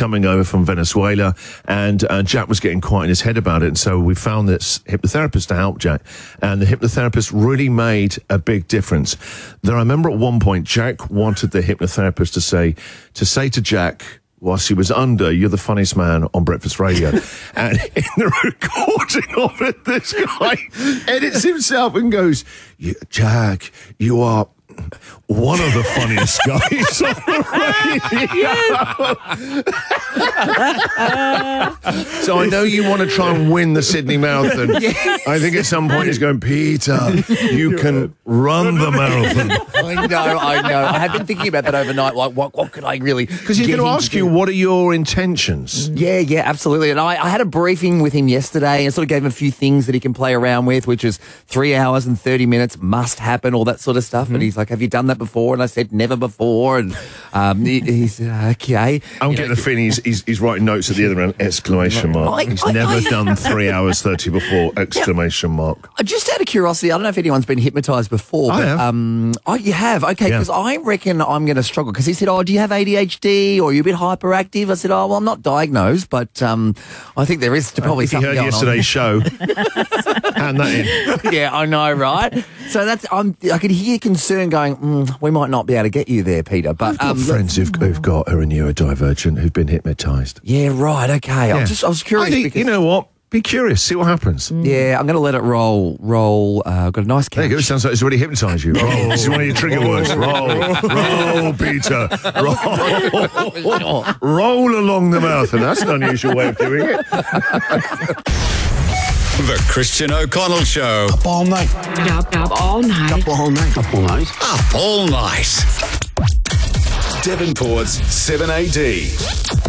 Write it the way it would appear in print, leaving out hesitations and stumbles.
coming over from Venezuela, and Jack was getting quite in his head about it. And so we found this hypnotherapist to help Jack, and the hypnotherapist really made a big difference. Then I remember at one point, Jack wanted the hypnotherapist to say to Jack, whilst he was under, "You're the funniest man on breakfast radio." And in the recording of it, this guy edits himself and goes, "Jack, you are one of the funniest guys on the radio." So I know you want to try and win the Sydney Marathon. I think at some point he's going, "Peter, you can run the marathon." I know. I have been thinking about that overnight. Like, what could I really? Because he's going to ask you, what are your intentions? Yeah, absolutely. And I had a briefing with him yesterday and sort of gave him a few things that he can play around with, which is 3 hours and 30 minutes must happen, all that sort of stuff. And he's like, "Have you done that before?" And I said, "Never before." And he said, "Okay." I'm getting the feeling he's writing notes at the other end, exclamation mark. He's never done 3 hours 30 before, exclamation mark. Just out of curiosity, I don't know if anyone's been hypnotised before. I but, have. You have? Okay, because I reckon I'm going to struggle. Because he said, "Oh, do you have ADHD or are you a bit hyperactive?" I said, "Oh, well, I'm not diagnosed, but I think there is probably If you something heard going yesterday's show, hand that in. on." Yeah, I know, right? So I could hear concern going, we might not be able to get you there, Peter. But I've got friends who've got who are neurodivergent who've been hypnotised. Yeah, right, okay. Yeah. I was curious. I think, because, you know what? Be curious, see what happens. Yeah, I'm going to let it roll. I've got a nice couch. There you go. It sounds like it's already hypnotised you. Roll. This is one of your trigger words. Roll, Peter. Roll along the marathon. That's an unusual way of doing it. The Christian O'Connell Show. Up all night. Up all night. Up all night. Up all night. Up all night. Devonport's 7AD.